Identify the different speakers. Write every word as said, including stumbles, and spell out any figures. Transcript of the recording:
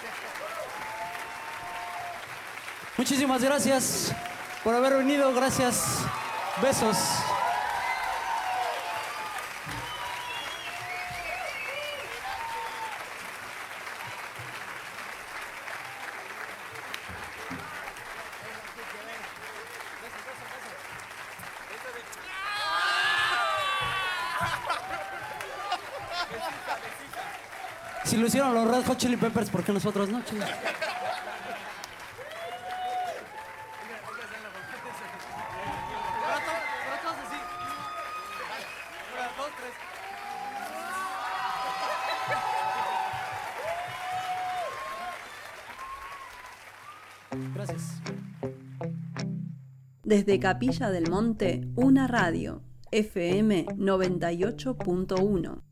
Speaker 1: Muchísimas gracias por haber venido. Gracias. Besos. Si lo hicieron los Red Hot Chili Peppers, ¿por qué nosotros no, chicos? Gracias.
Speaker 2: Desde Capilla del Monte, una radio, F M noventa y ocho punto uno.